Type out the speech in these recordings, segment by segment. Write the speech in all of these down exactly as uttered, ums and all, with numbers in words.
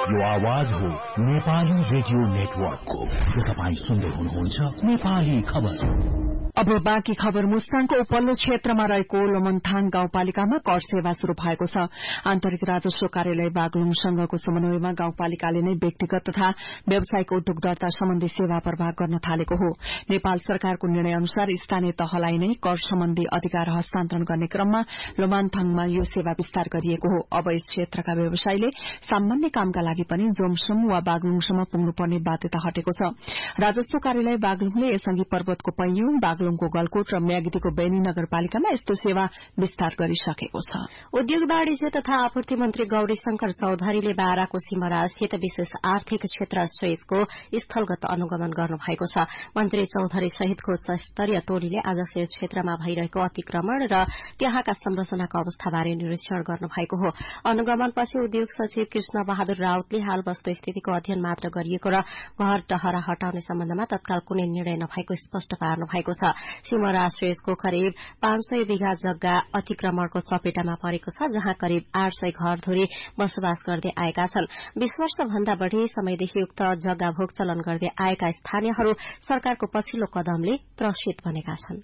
यो आवाज हो नेपाली रेडियो नेटवर्कको। यो तपाईँ सुन्दै हुनुहुन्छ नेपाली खबर। अब बाँकी खबर। मुस्ताङको उपल्लो क्षेत्रमा रहेको लोमन्थाङ गाउँपालिकामा कर सेवा शुरू भएको छ। आन्तरिक राजस्व कार्यालय बागलुङसँगको समन्वयमा गाउँपालिकाले नै व्यक्तिगत तथा व्यावसायिक उद्योग दर्ता सम्बन्धी सेवा प्रवाह गर्न थालेको हो। नेपाल सरकारको निर्णय अनुसार स्थानीय तहलाई नै कर सम्बन्धी अधिकार हस्तान्तरण गर्ने क्रममा लोमन्थाङमा यो सेवा विस्तार गरिएको हो। अब यस क्षेत्रका व्यवसायीले सामान्य कामका लागि पनि जोमसोम वा बागलुङसम्म पुग्नुपर्ने बाध्यता हटेको छ। राजस्व कार्यालय बागलुङले यसअघि पर्वतको पैयुङ, बागलुङको गलकोट र म्याग्दीको बेनी नगरपालिकामा यस्तो सेवा विस्तार गरिसकेको छ। उद्योग वाणिज्य तथा आपूर्ति मन्त्री गौरी शंकर चौधरीले बाराको सिमरास्थित विशेष आर्थिक क्षेत्र स्वेजको स्थलगत अनुगमन गर्नुभएको छ। मन्त्री चौधरी सहितको उच्च स्तरीय टोलीले आज स्वेज क्षेत्रमा भइरहेको अतिक्रमण र त्यहाँका संरचनाको अवस्थाबारे निरीक्षण गर्नुभएको हो। अनुगमनपछि उद्योग सचिव कृष्ण बहादुर राउतले हाल वस्तुस्थितिको अध्ययन मात्र गरिएको र घर टहरा हटाउने सम्बन्धमा तत्काल कुनै निर्णय नभएको स्पष्ट पार्नु भएको छ। सिमरा स्वेजको करिब पाँच सय बीघा जग्गा अतिक्रमणको चपेटामा परेको छ, जहाँ करिब आठ सय घरधुरी बसोबास गर्दै आएका छन्। बीस वर्षभन्दा बढ़ी समयदेखि उक्त जग्गा भोगचलन गर्दै आएका स्थानीयहरू सरकारको पछिल्लो कदमले त्रसित बनेका छन्।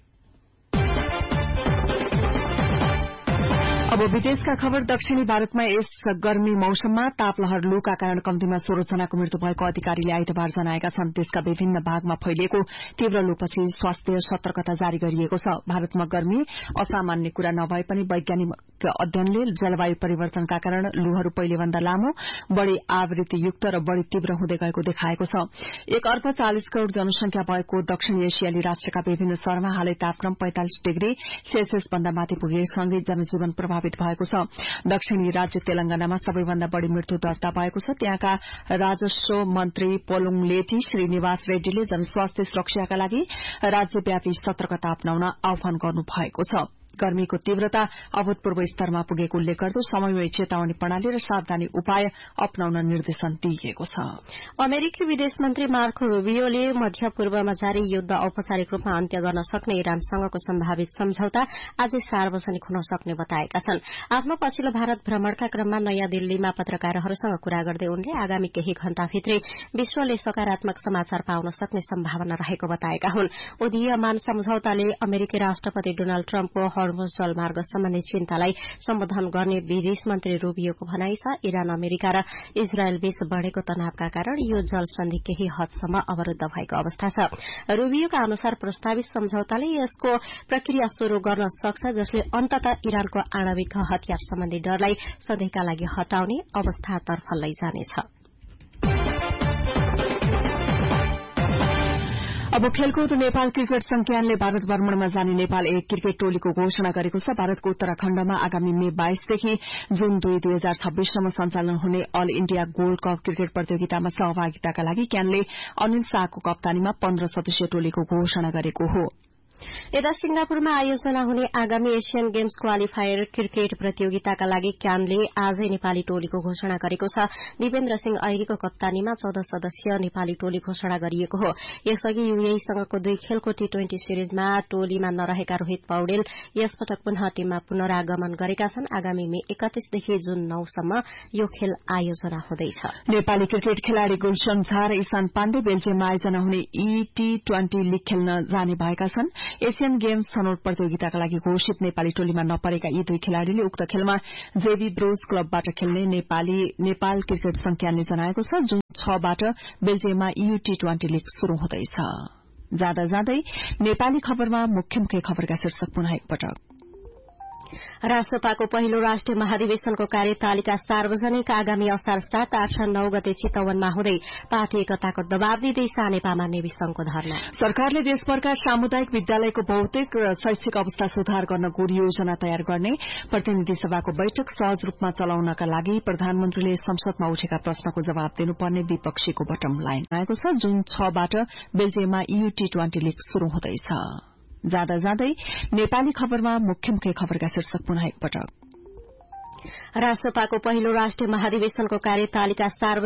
अब विदेशका खबर। दक्षिणी भारतमा यस गर्मी मौसममा तापलहर लूका कारण कम्तीमा सोह्र जनाको मृत्यु भएको अधिकारीले आइतबार जनाएका छन्। देशका विभिन्न भागमा फैलिएको तीव्र लूपछि स्वास्थ्य सतर्कता जारी गरिएको छ। भारतमा गर्मी असामान्य कुरा नभए पनि वैज्ञानिक अध्ययनले जलवायु परिवर्तनका कारण लूहरू पहिलेभन्दा लामो, बढ़ी आवृत्तियुक्त र बढ़ी तीव्र हुँदै गएको देखाएको छ। एक अर्ब चालिस करोड़ जनसंख्या भएको दक्षिण एशियाली राष्ट्रका विभिन्न शहरमा हालै तापक्रम पैंतालिस डिग्री सेल्सियस भन्दा माथि पुगेसँगै जनजीवन प्रभावित भएको छ। दक्षिणी राज्य तेलंगानामा सबैभन्दा बढ़ी मृत्यु दर्ता भएको छ। त्यहाँका राजस्व मन्त्री पोलुङलेथी श्रीनिवास रेड्डीले जनस्वास्थ्य सुरक्षाका लागि राज्यव्यापी सतर्कता अपनाउन आह्वान गर्नुभएको छ। गर्मीको तीव्रता अभूतपूर्व स्तरमा पुगेको उल्लेख गर्दै समयमै चेतावनी प्रणाली र सावधानी उपाय अपनाउन निर्देशन दिइएको छ। अमेरिकी विदेश मन्त्री मार्को रूबियोले मध्य पूर्वमा जारी युद्ध औपचारिक रूपमा अन्त्य गर्न सक्ने इरानसँगको सम्भावित सम्झौता आज सार्वजनिक हुन सक्ने बताएका छन्। आफ्नो पछिल्लो भारत भ्रमणका क्रममा नयाँ दिल्लीमा पत्रकारहरूसँग कुरा गर्दै उनले आगामी केही घण्टाभित्रै विश्वले सकारात्मक समाचार पाउन सक्ने सम्भावना रहेको बताएका हुन्। उदीयमान सम्झौताले अमेरिकी राष्ट्रपति डोनाल्ड ट्रम्पको हर्मुज जलमार्ग सम्बन्धी चिन्तालाई सम्बोधन गर्ने विदेश मन्त्री रूबियोको भनाइ छ। इरान, अमेरिका र इजरायल बीच बढ़ेको तनावका कारण यो जलसन्धि केही हदसम्म अवरूद्ध भएको अवस्था छ। रूबियोका अनुसार प्रस्तावित सम्झौताले यसको प्रक्रिया शुरू गर्न सक्छ, जसले अन्ततः इरानको आणविक हतियार सम्बन्धी डरलाई सधैँका लागि हटाउने अवस्थातर्फ लैजानेछ। अब खेलकुद। नेपाल क्रिकेट संज्ञानले भारत भ्रमणमा जाने नेपाल एक क्रिकेट टोलीको घोषणा गरेको छ। भारतको उत्तराखण्डमा आगामी मे बाइसदेखि जून दुई दुई हजार छब्बीससम्म सञ्चालन हुने all India gold cup cricket प्रतियोगितामा सहभागिताका लागि क्यानले अनिल शाहको कप्तानीमा पन्ध्र सदस्यीय टोलीको घोषणा गरेको हो। यता सिंगापुरमा आयोजना हुने आगामी एशियन गेम्स क्वालिफायर क्रिकेट प्रतियोगिताका लागि क्यानले आजै नेपाली टोलीको घोषणा गरेको छ। दिपेन्द्र सिंह ऐरीको कप्तानीमा चौध सदस्यीय नेपाली टोली घोषणा गरिएको हो। यसअघि यूएईसँगको दुई खेलको टी ट्वेन्टी सिरिजमा टोलीमा नरहेका रोहित पौडेल यसपटक पुनः टीममा पुनरागमन गरेका छन्। आगामी मे एकतीसदेखि जून नौसम्म यो खेल आयोजना हुँदैछ। नेपाली क्रिकेट खेलाड़ी गुलशन झा र ईशान पाण्डे बेल्जियममा आयोजना हुने ई टी ट्वेन्टी लीग खेल्न जाने भएका छन्। एशियन गेम्स छनौट प्रतियोगिताका लागि घोषित नेपाली टोलीमा नपरेका यी दुई खेलाड़ीले उक्त खेलमा जेबी ब्रोज क्लबबाट खेल्ने नेपाली नेपाल क्रिकेट संज्ञानले जनाएको छ। जुन छबाट बेल्जियममा ईयू टी ट्वेन्टी लीग शुरू हुँदैछ। जाँदा जाँदै नेपाली खबरमा मुख्य मुख्य खबरका शीर्षक पुनः एकपटक। राष्ट्रपाको पहिलो राष्ट्रिय महाधिवेशनको कार्यतालिका सार्वजनिक आगामी असार सात आठ नौ गते चितवनमा हुँदै पार्टी एकताको दबाव दिँदै सानेपामा नेवी संघको धरना। सरकारले देशभरका सामुदायिक विद्यालयको भौतिक र शैक्षिक अवस्था सुधार गर्न गुण योजना तयार गर्ने प्रतिनिधि सभाको बैठक सहज रूपमा चलाउनका लागि प्रधानमन्त्रीले संसदमा उठेका प्रश्नको जवाब दिनुपर्ने विपक्षीको बटम लाइन आएको छ। जुन छबाट बेल्जियममा ईयू टी ट्वेन्टी लीग शुरू हुँदैछ। जाँदा जाँदै नेपाली खबरमा मुख्य मुख्य खबरका शीर्षक पुनः एकपटक। राष्ट्रपाको पहिलो राष्ट्रिय महाधिवेशनको कार्यतालिका सार्वजनिक